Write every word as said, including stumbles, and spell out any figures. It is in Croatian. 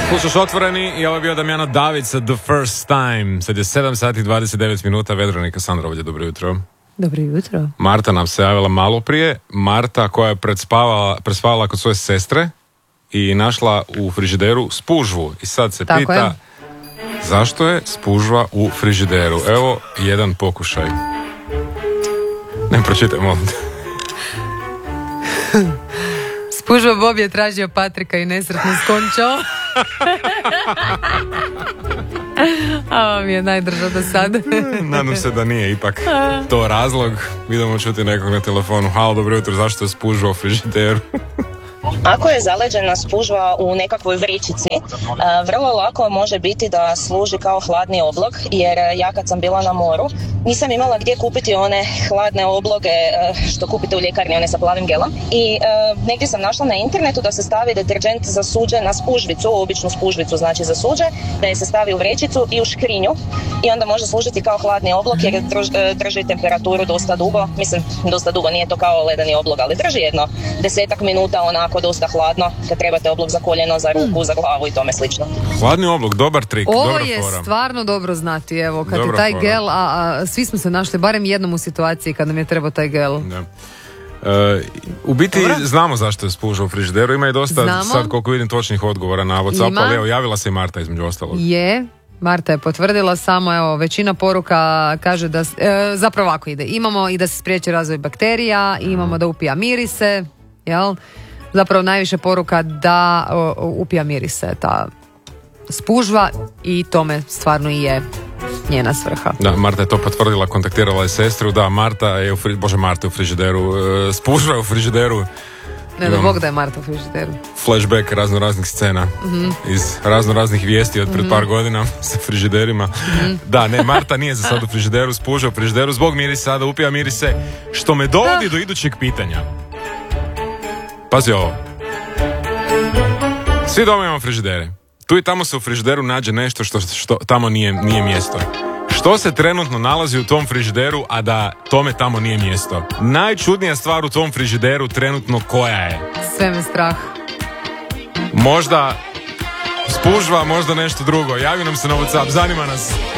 Slušaš Otvoreni i ovo je bio Damjano David sa The First Time. Sad je sedam sati i dvadeset devet minuta. Vedranika Sandra ovdje, dobro jutro. Dobro jutro. Marta nam se javila malo prije. Marta koja je predspavala, prespavala kod svoje sestre i našla u frižideru spužvu. I sad se Tako pita je. zašto je spužva u frižideru. Evo jedan pokušaj. Ne, pročitaj, molim te. Spužva Bob je tražio Patrika i nesretno skončao. A vam je najdržao do sad. Nadam se da nije ipak to razlog. Idemo čuti nekog na telefonu. Halo, dobro jutro, zašto je spužva u frižideru? Ako je zaleđena spužva u nekakvoj vrećici, vrlo lako može biti da služi kao hladni oblog, jer ja kad sam bila na moru nisam imala gdje kupiti one hladne obloge što kupite u ljekarni, one sa plavim gelom, i negdje sam našla na internetu da se stavi deterđent za suđe na spužvicu, običnu spužvicu znači za suđe, da je se stavi u vrećicu i u škrinju i onda može služiti kao hladni oblog jer drži temperaturu dosta dugo, mislim dosta dugo, nije to kao ledeni oblog, ali drži jedno desetak minuta onako dosta hladno kad trebate oblog za koljeno, za ruku, za glavu i tome slično. Hladni oblog, dobar trik, Ovo dobra je fora. stvarno dobro znati, evo, kad Dobra je taj fora. gel, a, a svi smo se našli barem jednom u situaciji kad nam je trebao taj gel. Da. E, u biti Dobro. znamo zašto je spužva u frižideru, ima i dosta, Znamo. sad koliko vidim, točnih odgovora na WhatsApp, Ima. ali evo, javila se i Marta između ostalog. Je, Marta je potvrdila, samo evo većina poruka kaže da, s- e, zapravo ovako ide, imamo i da se spriječi razvoj bakterija, imamo da upija mirise, jel? Zapravo najviše poruka da o, o, upija mirise ta spužva i tome stvarno i je njena svrha. Da, Marta je to potvrdila, kontaktirala je sestru, da, Marta je u fri... Bože, Marta je u frižideru, e, spužva je u frižideru. Ne da Imam Bog da je Marta u frižideru. flashback razno raznih scena Mhm. iz razno raznih vijesti od pred par godina sa frižiderima. Mhm. Da, ne, Marta nije za sad u frižideru, spužva u frižideru zbog mirisa, da upija mirise, što me dovodi do idućeg pitanja. Pazi ovo. Svi doma imamo frižidere. Tu i tamo se u frižideru nađe nešto što, što tamo nije, nije mjesto. Što se trenutno nalazi u tom frižideru, a da tome tamo nije mjesto? Najčudnija stvar u tom frižideru trenutno koja je? Sve me strah. Možda spužva, možda nešto drugo. Javi nam se na WhatsApp, zanima nas.